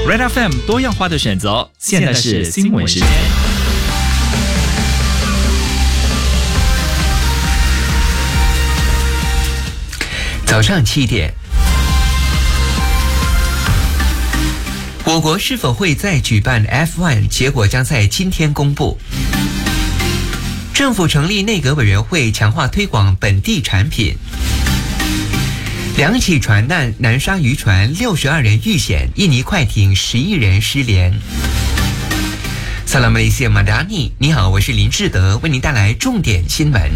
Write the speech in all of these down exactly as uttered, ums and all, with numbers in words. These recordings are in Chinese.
Red F M 多样化的选择，现在是新闻时间。 早上七点，我国是否会再举办 F 一 结果将在今天公布。政府成立内阁委员会，强化推广本地产品。两起船难，南沙渔船六十二人遇险，印尼快艇十一人失联。萨拉马雷西亚马达尼，你好，我是林志德，为您带来重点新闻。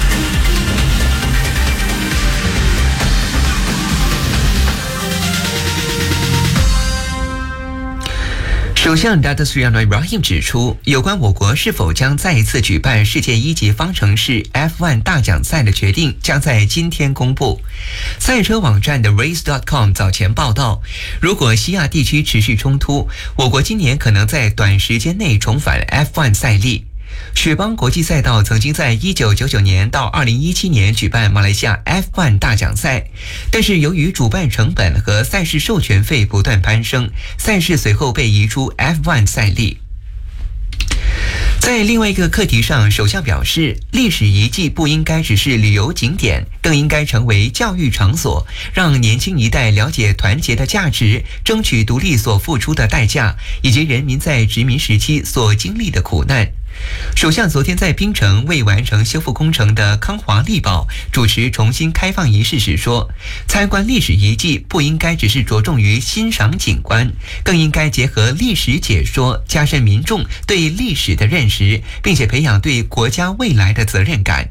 首相 Datuk Seri Anwar Ibrahim 指出，有关我国是否将再一次举办世界一级方程式 F 一 大奖赛的决定将在今天公布。赛车网站的 race dot com 早前报道，如果西亚地区持续冲突，我国今年可能在短时间内重返 F 一 赛例。雪邦国际赛道曾经在一九九九年到二零一七年举办马来西亚 F 一 大奖赛，但是由于主办成本和赛事授权费不断攀升，赛事随后被移出 F 一 赛例。在另外一个课题上，首相表示，历史遗迹不应该只是旅游景点，更应该成为教育场所，让年轻一代了解团结的价值，争取独立所付出的代价，以及人民在殖民时期所经历的苦难。首相昨天在槟城未完成修复工程的康华丽堡主持重新开放仪式时说，参观历史遗迹不应该只是着重于欣赏景观，更应该结合历史解说，加深民众对历史的认识，并且培养对国家未来的责任感。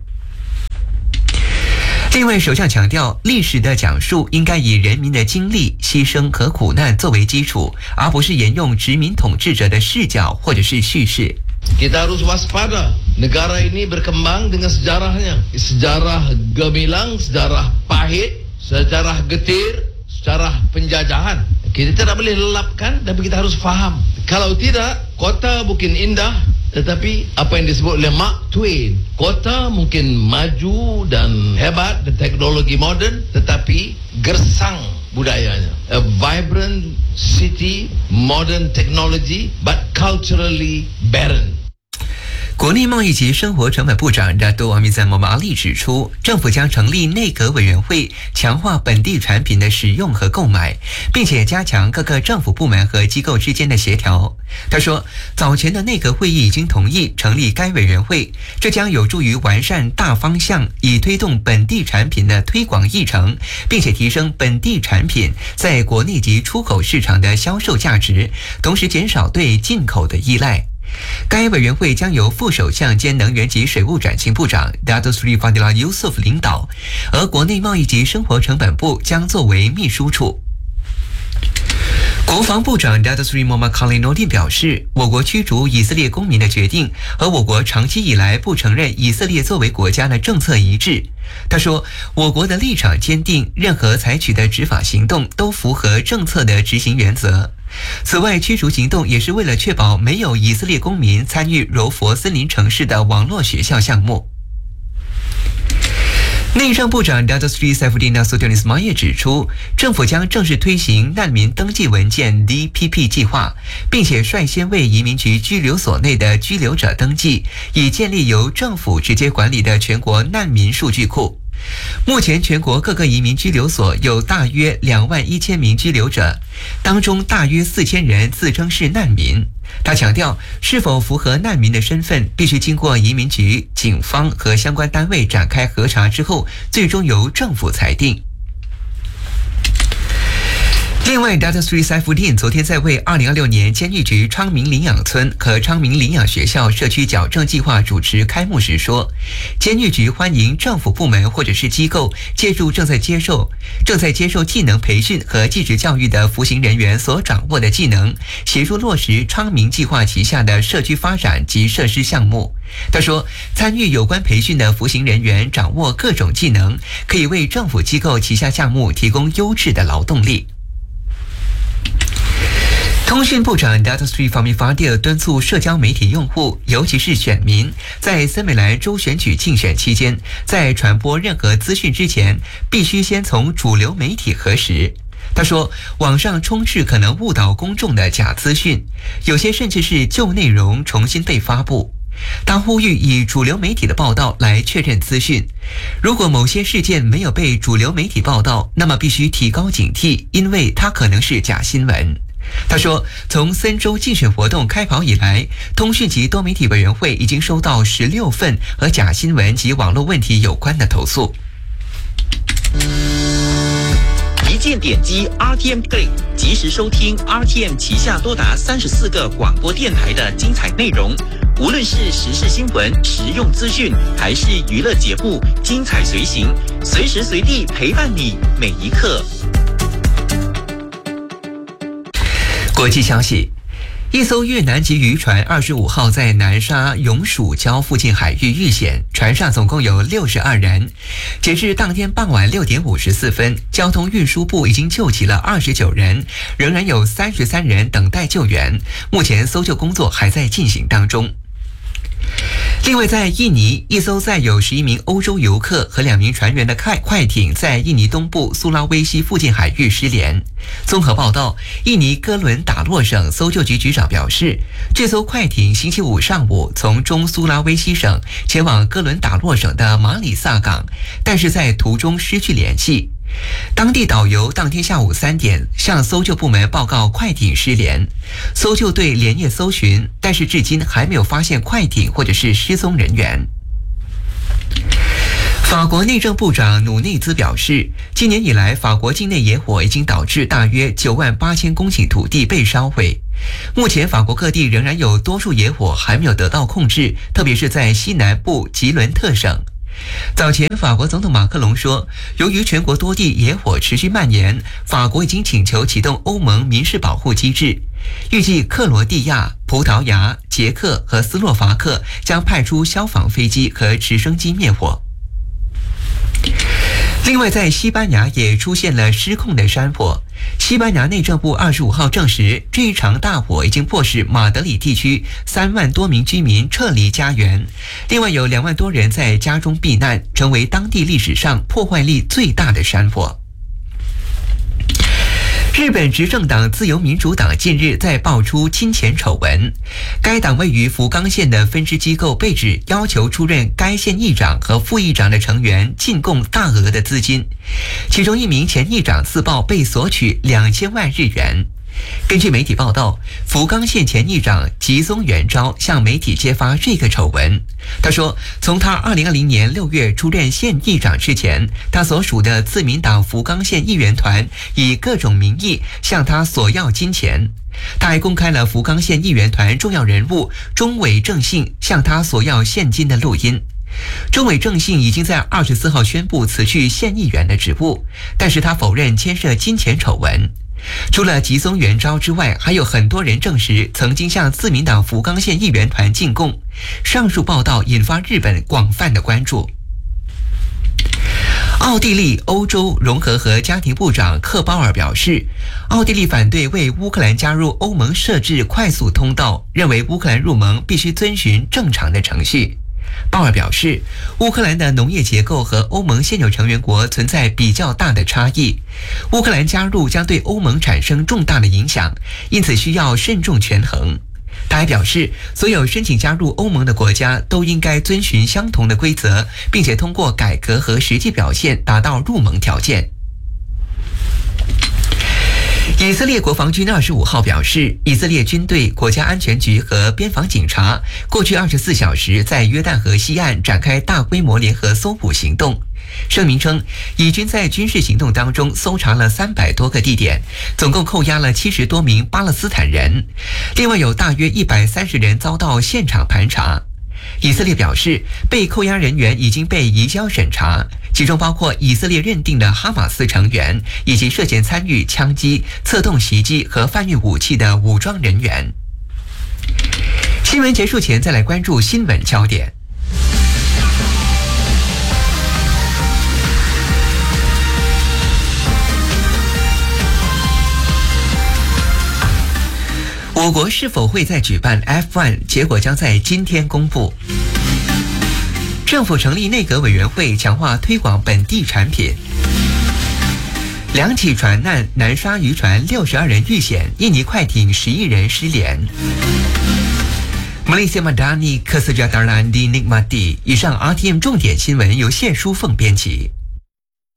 另外，首相强调，历史的讲述应该以人民的经历、牺牲和苦难作为基础，而不是沿用殖民统治者的视角或者是叙事。 Kita harus waspada. Negara ini berkembang dengan sejarahnya. Sejarah gemilang, sejarah pahit, sejarah getir, sejarah penjajahan. Kita tidak boleh lelapkan, tapi kita harus faham. Kalau tidak, kota mungkin indah, tetapi apa yang disebut oleh Mark Twain, kota mungkin maju dan hebat dan teknologi moden, tetapi gersang budayanya. A vibrant city, modern technology, but culturally barren. 国内贸易及生活成本部长达多阿米赞莫马利指出，政府将成立内阁委员会，强化本地产品的使用和购买，并且加强各个政府部门和机构之间的协调。他说，早前的内阁会议已经同意成立该委员会，这将有助于完善大方向，以推动本地产品的推广议程，并且提升本地产品在国内及出口市场的销售价值，同时减少对进口的依赖。该委员会将由副首相兼能源及水务转型部长 Datuk Seri Fadilah Yusof 领导，而国内贸易及生活成本部将作为秘书处。国防部长 Datuk Seri Muhammad Khalil Nordin 表示，我国驱逐以色列公民的决定和我国长期以来不承认以色列作为国家的政策一致。他说，我国的立场坚定，任何采取的执法行动都符合政策的执行原则。此外，驱逐行动也是为了确保没有以色列公民参与柔佛森林城市的网络学校项目。内政部长 Datuk Seri Saifuddin Nasution Ismail 指出，政府将正式推行难民登记文件 D P P 计划，并且率先为移民局拘留所内的拘留者登记，以建立由政府直接管理的全国难民数据库。目前全国各个移民拘留所有大约两万一千名拘留者，当中大约四千人自称是难民。他强调，是否符合难民的身份，必须经过移民局、警方和相关单位展开核查之后，最终由政府裁定。另外 Datuk Seri Saifuddin 昨天在为二零二六年监狱局昌明领养村和昌明领养学校社区矫正计划主持开幕时说，监狱局欢迎政府部门或者是机构借助正在接受正在接受技能培训和继职教育的服刑人员所掌握的技能，协助落实昌明计划旗下的社区发展及设施项目。他说，参与有关培训的服刑人员掌握各种技能，可以为政府机构旗下项目提供优质的劳动力。通讯部长 Datuk Seri Fahmi Fadil 敦促社交媒体用户，尤其是选民，在森美兰州选举竞选期间，在传播任何资讯之前，必须先从主流媒体核实。 他说，网上充斥可能误导公众的假资讯，有些甚至是旧内容重新被发布。他呼吁以主流媒体的报道来确认资讯，如果某些事件没有被主流媒体报道，那么必须提高警惕，因为它可能是假新闻。他说，从森州竞选活动开跑以来，通讯及多媒体委员会已经收到十六份和假新闻及网络问题有关的投诉。 一键点击 R T M Play， 及时收听 R T M 旗下多达三十四个广播电台的精彩内容。无论是时事新闻、实用资讯，还是娱乐节目，精彩随行，随时随地陪伴你每一刻。 国际消息。一艘越南籍渔船二十五号在南沙永暑礁附近海域遇险，船上总共有六十二人。截至当天傍晚六点五十四分，交通运输部已经救起了二十九人，仍然有三十三人等待救援。目前搜救工作还在进行当中。另外，在印尼，一艘载有十一名欧洲游客和两名船员的快快艇在印尼东部苏拉威西附近海域失联。综合报道，印尼哥伦打洛省搜救局局长表示，这艘快艇星期五上午从中苏拉威西省前往哥伦打洛省的马里萨港，但是在途中失去联系。当地导游当天下午三点向搜救部门报告快艇失联，搜救队连夜搜寻，但是至今还没有发现快艇或者是失踪人员。法国内政部长努内兹表示，今年以来，法国境内野火已经导致大约九万八千公顷土地被烧毁。目前，法国各地仍然有多数野火还没有得到控制，特别是在西南部吉伦特省。早前，法国总统马克龙说，由于全国多地野火持续蔓延，法国已经请求启动欧盟民事保护机制。预计克罗地亚、葡萄牙、捷克和斯洛伐克将派出消防飞机和直升机灭火。另外，在西班牙也出现了失控的山火。西班牙内政部二十五号证实，这一场大火已经迫使马德里地区三万多名居民撤离家园，另外有两万多人在家中避难，成为当地历史上破坏力最大的山火。日本执政党自由民主党近日在爆出金钱丑闻，该党位于福冈县的分支机构被指要求出任该县议长和副议长的成员进贡大额的资金，其中一名前议长自曝被索取两千万日元。根据媒体报道，福冈县前议长吉松元昭向媒体揭发这个丑闻。他说，从他二零二零年六月出任县议长之前，他所属的自民党福冈县议员团以各种名义向他索要金钱。他还公开了福冈县议员团重要人物中尾正信向他索要现金的录音。中尾正信已经在二十四号宣布辞去县议员的职务，但是他否认牵涉金钱丑闻。除了吉松元昭之外，还有很多人证实曾经向自民党福冈县议员团进贡。上述报道引发日本广泛的关注。奥地利欧洲融合和家庭部长克鲍尔表示，奥地利反对为乌克兰加入欧盟设置快速通道，认为乌克兰入盟必须遵循正常的程序。鲍尔表示，乌克兰的农业结构和欧盟现有成员国存在比较大的差异，乌克兰加入将对欧盟产生重大的影响，因此需要慎重权衡。他还表示，所有申请加入欧盟的国家都应该遵循相同的规则，并且通过改革和实际表现达到入盟条件。以色列国防军二十五号表示，以色列军队、国家安全局和边防警察过去二十四小时在约旦河西岸展开大规模联合搜捕行动。声明称，以军在军事行动当中搜查了三百多个地点，总共扣押了七十多名巴勒斯坦人，另外有大约一百三十人遭到现场盘查。以色列表示，被扣押人员已经被移交审查，其中包括以色列认定的哈马斯成员，以及涉嫌参与枪击、策动袭击和贩运武器的武装人员。新闻结束前，再来关注新闻焦点。我国是否会再举办 F 一 结果将在今天公布。政府成立内阁委员会，强化推广本地产品。 两起船难，南沙渔船六十二人遇险，印尼快艇十一人失联。Malaysia Madani Kesejahteraan dinikmati。以上 R T M 重点新闻由谢淑凤编辑。